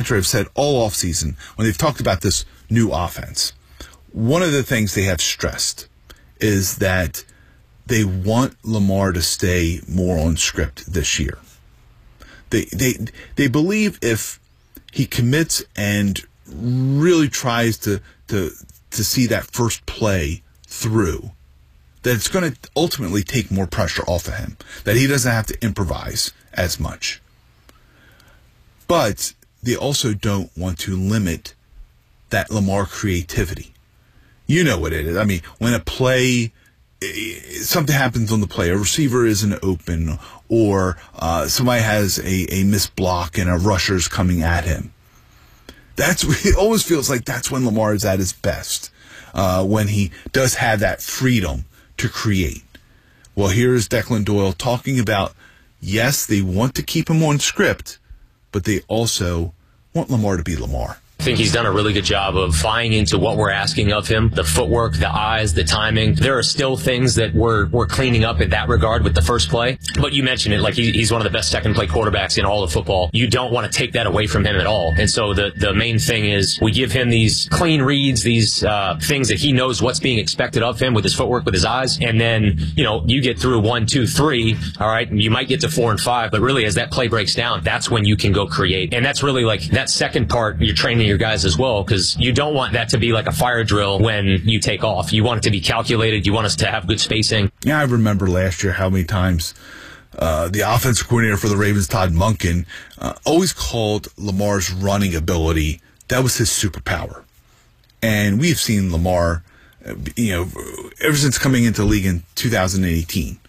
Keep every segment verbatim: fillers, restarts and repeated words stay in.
Minter have said all offseason when they've talked about this new offense, one of the things they have stressed is that they want Lamar to stay more on script this year. They they they believe if he commits and really tries to to to see that first play through, that it's going to ultimately take more pressure off of him, that he doesn't have to improvise as much. But they also don't want to limit that Lamar creativity. You know what it is. I mean, when a play, something happens on the play, a receiver isn't open, or uh, somebody has a, a missed block and a rusher's coming at him. That's it always feels like that's when Lamar is at his best, uh, when he does have that freedom to create. Well, here's Declan Doyle talking about, yes, they want to keep him on script, but they also want Lamar to be Lamar. I think he's done a really good job of buying into what we're asking of him, the footwork, the eyes, the timing. There are still things that we're we're cleaning up in that regard with the first play. But you mentioned it, like he, he's one of the best second play quarterbacks in all of football. You don't want to take that away from him at all. And so the, the main thing is we give him these clean reads, these uh, things that he knows what's being expected of him with his footwork, with his eyes. And then, you know, you get through one, two, three, all right, and you might get to four and five. But really, as that play breaks down, that's when you can go create. And that's really like that second part, you're training your guys as well, because you don't want that to be like a fire drill when you take off. You want it to be calculated. You want us to have good spacing. Yeah, I remember last year how many times uh, the offensive coordinator for the Ravens, Todd Monken, uh, always called Lamar's running ability, that was his superpower. And we've seen Lamar, uh, you know, ever since coming into the league in two thousand eighteen,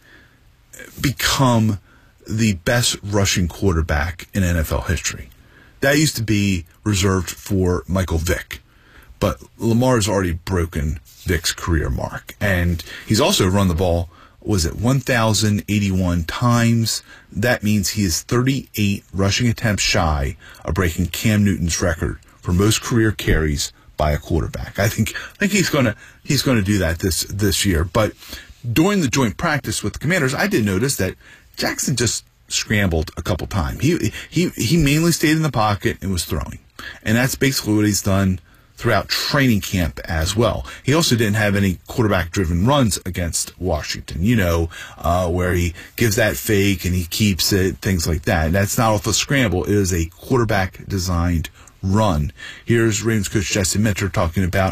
become the best rushing quarterback in N F L history. That used to be reserved for Michael Vick. But Lamar has already broken Vick's career mark. And he's also run the ball, was it one thousand eighty-one times? That means he is thirty-eight rushing attempts shy of breaking Cam Newton's record for most career carries by a quarterback. I think I think he's gonna he's gonna do that this this year. But during the joint practice with the Commanders, I did notice that Jackson just scrambled a couple times. He he he mainly stayed in the pocket and was throwing. And that's basically what he's done throughout training camp as well. He also didn't have any quarterback-driven runs against Washington, you know, uh, where he gives that fake and he keeps it, things like that. That's not off a scramble. It is a quarterback-designed run. Here's Ravens coach Jesse Minter talking about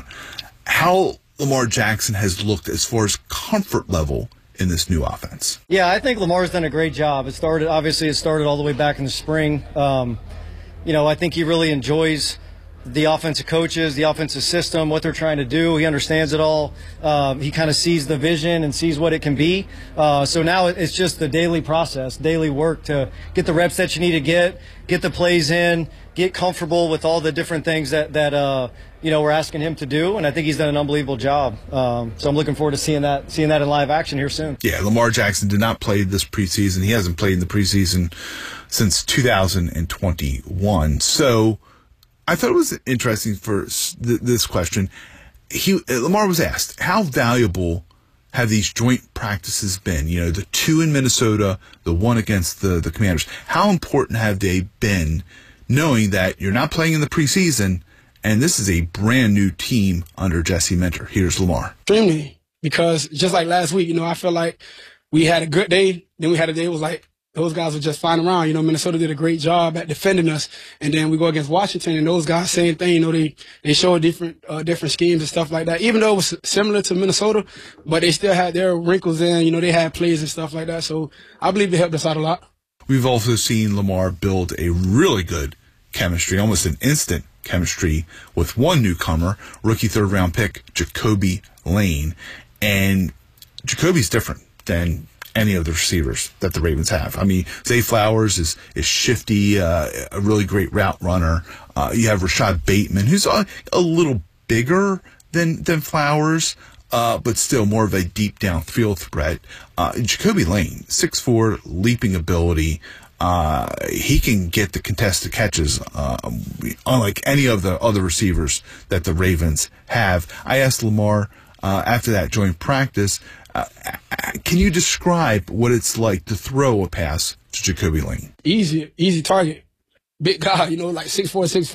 how Lamar Jackson has looked as far as comfort level in this new offense. Yeah, I think Lamar's done a great job. It started, obviously, it started all the way back in the spring. Um, you know, I think he really enjoys the offensive coaches, the offensive system, what they're trying to do. He understands it all. Um, he kind of sees the vision and sees what it can be. Uh, so now it's just the daily process, daily work to get the reps that you need to get, get the plays in, get comfortable with all the different things that, that uh, you know, we're asking him to do. And I think he's done an unbelievable job. Um, so I'm looking forward to seeing that, seeing that in live action here soon. Yeah, Lamar Jackson did not play this preseason. He hasn't played in the preseason since two thousand twenty-one. So I thought it was interesting for th- this question. He Lamar was asked, how valuable have these joint practices been? You know, the two in Minnesota, the one against the, the Commanders. How important have they been, knowing that you're not playing in the preseason, and this is a brand new team under Jesse Minter? Here's Lamar. Extremely, because just like last week, you know, I feel like we had a good day, then we had a day that was like, those guys were just flying around. You know, Minnesota did a great job at defending us. And then we go against Washington, and those guys, same thing. You know, they, they showed different, uh, different schemes and stuff like that. Even though it was similar to Minnesota, but they still had their wrinkles in. You know, they had plays and stuff like that. So I believe they helped us out a lot. We've also seen Lamar build a really good chemistry, almost an instant chemistry, with one newcomer, rookie third-round pick, Jacoby Lane. And Jacoby's different than any of the receivers that the Ravens have. I mean, Zay Flowers is is shifty, uh, a really great route runner. Uh, you have Rashad Bateman, who's a, a little bigger than than Flowers, uh, but still more of a deep downfield threat. Uh, Jacoby Lane, six foot four, leaping ability. Uh, he can get the contested catches, uh, unlike any of the other receivers that the Ravens have. I asked Lamar uh, after that joint practice, Uh, can you describe what it's like to throw a pass to Jacoby Lane? Easy, easy target. Big guy, you know, like six four, six